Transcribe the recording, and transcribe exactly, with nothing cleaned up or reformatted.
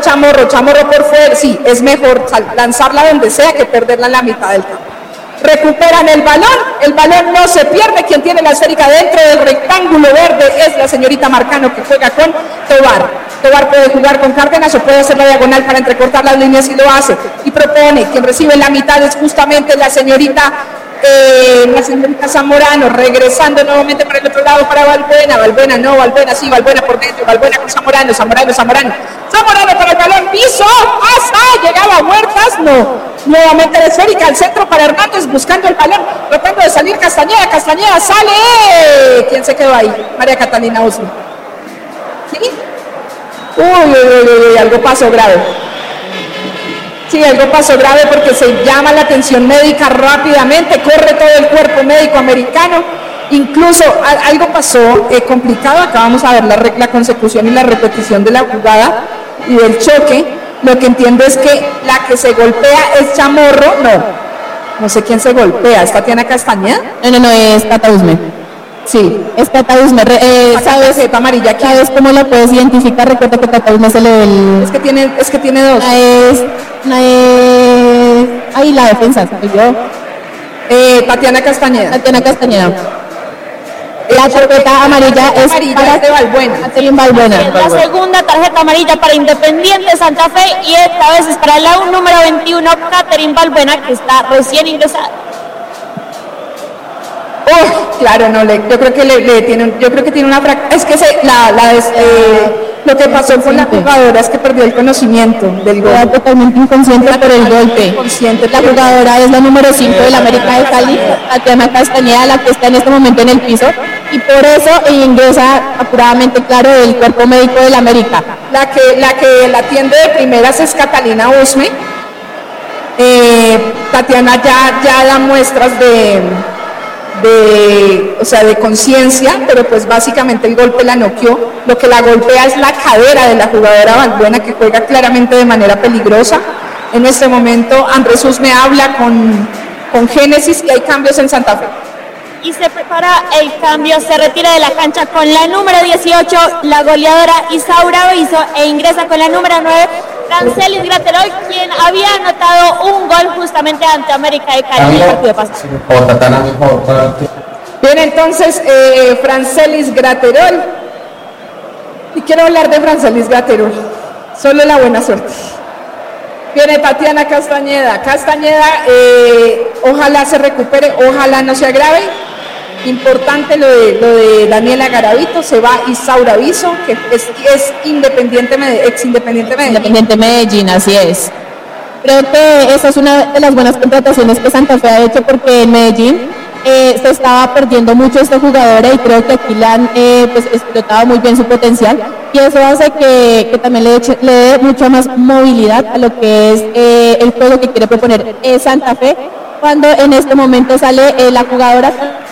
Chamorro, Chamorro por fuera, sí, es mejor lanzarla donde sea que perderla en la mitad del campo. Recuperan el balón, el balón no se pierde, quien tiene la esférica dentro del rectángulo verde es la señorita Marcano, que juega con Tobar. Tobar puede jugar con Cárdenas o puede hacer la diagonal para entrecortar las líneas y lo hace, y propone, quien recibe en la mitad es justamente la señorita Eh, la señorita Zamorano, regresando nuevamente para el otro lado para Valbuena, Valbuena no, Valbuena sí, Valbuena por dentro, Valbuena con Zamorano, Zamorano, Zamorano, Zamorano para el balón, piso, hasta, llegaba a Huertas, no, nuevamente la esférica al centro para Hernández, buscando el balón, tratando de salir Castañeda, Castañeda sale, ¿quién se quedó ahí? María Catalina Osma, ¿sí? Uy, uy, uy, uy, algo pasó grave. Sí, algo pasó grave porque se llama la atención médica rápidamente, corre todo el cuerpo médico americano, incluso a, algo pasó eh, complicado, acá vamos a ver la, la consecución y la repetición de la jugada y del choque, lo que entiendo es que la que se golpea es Chamorro, no, no sé quién se golpea, ¿es Tatiana Castañeda? No, no, no, es Tata Usme. Sí, es Tata Usme, eh, ¿sabes, amarilla, ¿sabes cómo la puedes identificar? Recuerda que Tata Usme se le ve el... Es que tiene, es que tiene dos. Una es... Una es... Ahí la defensa, soy yo. Eh, Tatiana Castañeda. Tatiana Castañeda. La tarjeta amarilla es amarilla para de Valbuena. Valbuena. La segunda tarjeta amarilla para Independiente Santa Fe y esta vez es para la número veintiuno, Catherine Valbuena, que está recién ingresada. Oh, claro, no, le, yo creo que le, le tiene, yo creo que tiene una frac- es que se, la, la eh, lo que pasó con la jugadora es que perdió el conocimiento del gol. Era totalmente inconsciente por el golpe. Inconsciente, la jugadora es la número cinco del América de Cali, Tatiana Castañeda, la que está en este momento en el piso, y por eso ingresa apuradamente, claro, el cuerpo médico del América. La que la que la atiende de primeras es Catalina Usme. Eh, Tatiana ya, ya da muestras de de, o sea, de conciencia, pero pues básicamente el golpe la noqueó. Lo que la golpea es la cadera de la jugadora Valbuena, que juega claramente de manera peligrosa. En este momento Andrés Usme habla con, con Génesis y hay cambios en Santa Fe. Y se prepara el cambio, se retira de la cancha con la número dieciocho, la goleadora Isaura Beizzo, e ingresa con la número nueve, Francelis Graterol, quien había anotado un gol justamente ante América de Cali en el partido pasado. Bien, entonces, eh, Francelis Graterol. Y quiero hablar de Francelis Graterol. Solo la buena suerte. Viene Tatiana Castañeda. Castañeda, eh, ojalá se recupere, ojalá no se agrave. Importante lo de, lo de Daniela Garavito, se va Isaura Beizzo, que es, es independiente, ex Independiente Medellín. Independiente Medellín, así es. Creo que esa es una de las buenas contrataciones que Santa Fe ha hecho, porque en Medellín eh, se estaba perdiendo mucho esta jugadora y creo que aquí le han eh, pues, explotado muy bien su potencial, y eso hace que, que también le, eche, le dé mucha más movilidad a lo que es eh, el juego que quiere proponer eh, Santa Fe, cuando en este momento sale eh, la jugadora